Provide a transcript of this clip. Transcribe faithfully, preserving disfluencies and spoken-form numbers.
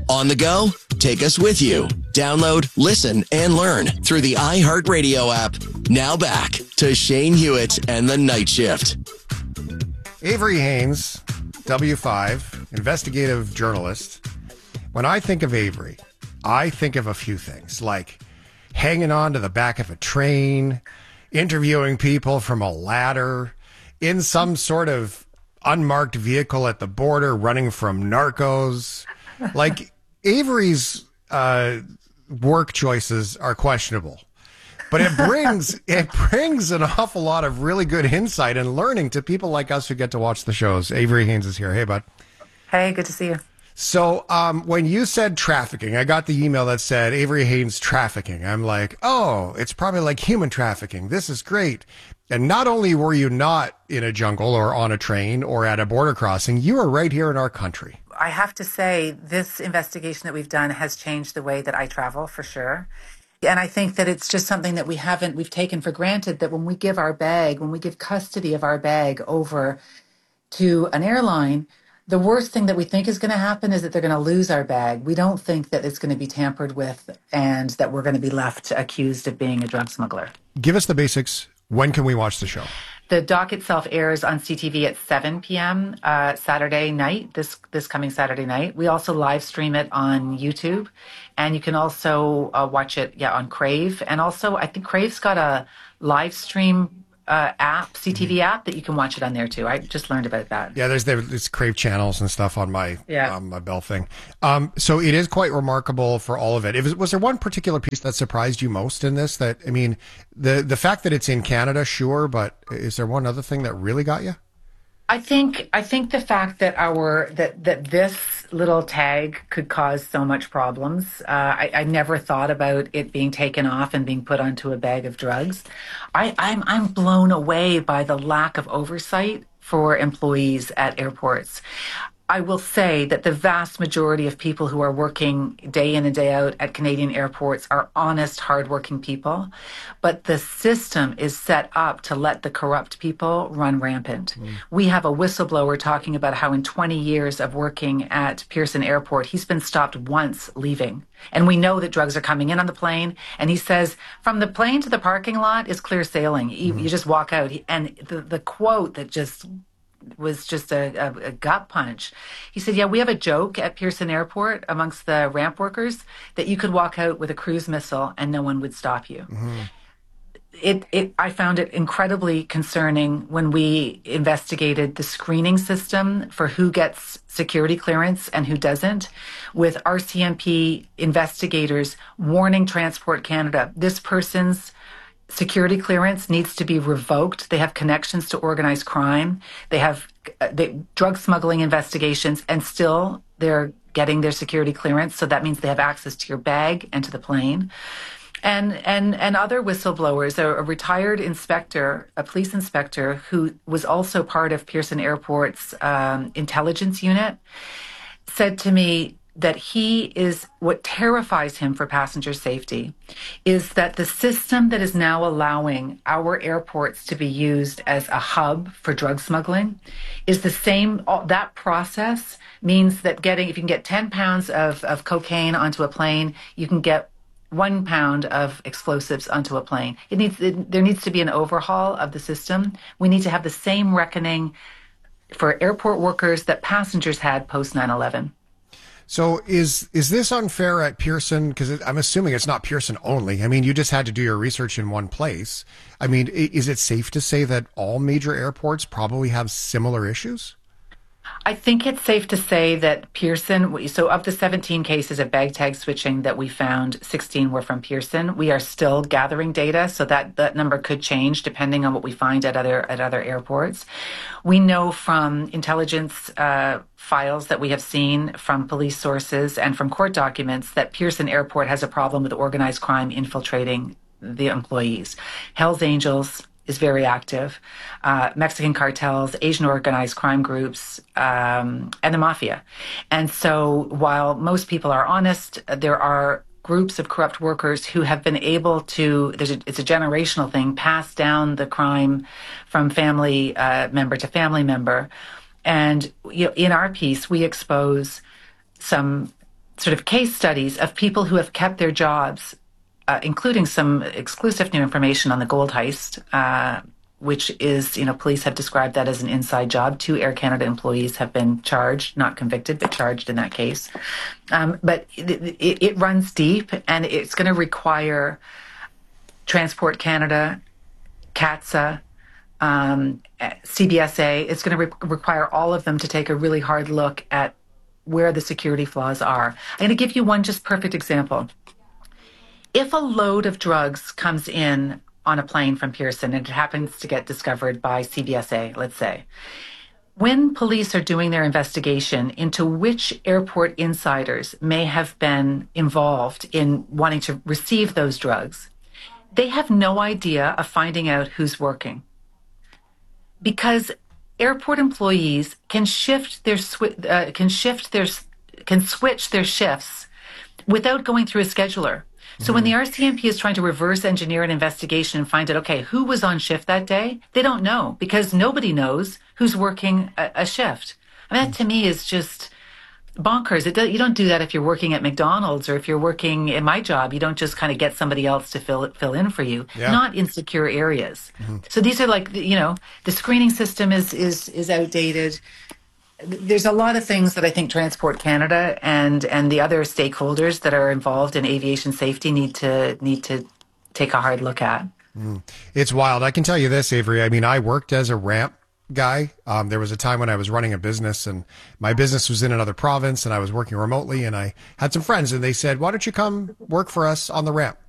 On the go? Take us with you. Download, listen, and learn through the iHeartRadio app. Now back to Shane Hewitt and the Night Shift. Avery Haynes, W five, investigative journalist. When I think of Avery, I think of a few things, like hanging on to the back of a train, interviewing people from a ladder, in some sort of unmarked vehicle at the border, running from narcos. Like, Avery's uh, work choices are questionable. But it brings it brings an awful lot of really good insight and learning to people like us who get to watch the shows. Avery Haynes is here. Hey, bud. Hey, good to see you. So um, when you said trafficking, I got the email that said Avery Haynes trafficking. I'm like, oh, it's probably like human trafficking. This is great. And not only were you not in a jungle or on a train or at a border crossing, you were right here in our country. I have to say, this investigation that we've done has changed the way that I travel, for sure. And I think that it's just something that we haven't, we've taken for granted, that when we give our bag, when we give custody of our bag over to an airline, the worst thing that we think is going to happen is that they're going to lose our bag. We don't think that it's going to be tampered with and that we're going to be left accused of being a drug smuggler. Give us the basics. When can we watch the show? The doc itself airs on C T V at seven p.m. Uh, Saturday night, this this coming Saturday night. We also live stream it on YouTube, and you can also uh, watch it yeah on Crave. And also, I think Crave's got a live stream uh, app, C T V mm-hmm. app, that you can watch it on there too. I just learned about that. Yeah, there's there's Crave channels and stuff on my yeah. um, my Bell thing. Um, so it is quite remarkable for all of it. it was, was there one particular piece that surprised you most in this? That I mean, the the fact that it's in Canada, sure, but is there one other thing that really got you? I think I think the fact that our that that this little tag could cause so much problems. Uh, I, I never thought about it being taken off and being put onto a bag of drugs. I, I'm I'm blown away by the lack of oversight for employees at airports. I will say that the vast majority of people who are working day in and day out at Canadian airports are honest, hardworking people. But the system is set up to let the corrupt people run rampant. Mm. We have a whistleblower talking about how in twenty years of working at Pearson Airport, he's been stopped once leaving. And we know that drugs are coming in on the plane. And he says, from the plane to the parking lot is clear sailing. You, mm. you just walk out. And the, the quote that just was just a, a, a gut punch. He said, yeah, we have a joke at Pearson Airport amongst the ramp workers that you could walk out with a cruise missile and no one would stop you. Mm-hmm. It, it, I found it incredibly concerning when we investigated the screening system for who gets security clearance and who doesn't, with R C M P investigators warning Transport Canada, this person's security clearance needs to be revoked. They have connections to organized crime. They have uh, they, drug smuggling investigations, and still they're getting their security clearance. So that means they have access to your bag and to the plane. And and and other whistleblowers, a, a retired inspector, a police inspector who was also part of Pearson Airport's um, intelligence unit, said to me that he is, what terrifies him for passenger safety is that the system that is now allowing our airports to be used as a hub for drug smuggling is the same. That process means that getting, if you can get ten pounds of, of cocaine onto a plane, you can get one pound of explosives onto a plane. It needs, it, there needs to be an overhaul of the system. We need to have the same reckoning for airport workers that passengers had post nine eleven. So is is this unfair at Pearson? Because I'm assuming it's not Pearson only. I mean, you just had to do your research in one place. I mean, is it safe to say that all major airports probably have similar issues? I think it's safe to say that Pearson, so of the seventeen cases of bag tag switching that we found, sixteen were from Pearson. We are still gathering data, so that, that number could change depending on what we find at other at other airports. We know from intelligence uh, files that we have seen from police sources and from court documents that Pearson Airport has a problem with organized crime infiltrating the employees. Hells Angels is very active. Uh, Mexican cartels, Asian organized crime groups, um, and the mafia. And so while most people are honest, there are groups of corrupt workers who have been able to, there's a, it's a generational thing, pass down the crime from family uh, member to family member. And you know, in our piece, we expose some sort of case studies of people who have kept their jobs, uh, including some exclusive new information on the gold heist, uh, which is, you know, police have described that as an inside job. Two Air Canada employees have been charged, not convicted, but charged in that case. Um, but it, it, it runs deep, and it's going to require Transport Canada, C A T S A, um, C B S A. It's going to re- require all of them to take a really hard look at where the security flaws are. I'm going to give you one just perfect example. If a load of drugs comes in on a plane from Pearson and it happens to get discovered by C B S A, let's say, when police are doing their investigation into which airport insiders may have been involved in wanting to receive those drugs, they have no idea of finding out who's working. Because airport employees can shift their swi- uh, can shift their can switch their shifts without going through a scheduler. So mm-hmm. when the R C M P is trying to reverse engineer an investigation and find out, okay, who was on shift that day, they don't know, because nobody knows who's working a, a shift. I mean, that to me is just bonkers. It does, you don't do that if you're working at McDonald's, or if you're working in my job. You don't just kind of get somebody else to fill fill in for you. Yeah. Not in secure areas. Mm-hmm. So these are like, you know, the screening system is is is outdated. There's a lot of things that I think Transport Canada and and the other stakeholders that are involved in aviation safety need to need to take a hard look at. Mm. It's wild. I can tell you this, Avery. I mean, I worked as a ramp guy. Um, there was a time when I was running a business, and my business was in another province, and I was working remotely, and I had some friends, and they said, why don't you come work for us on the ramp?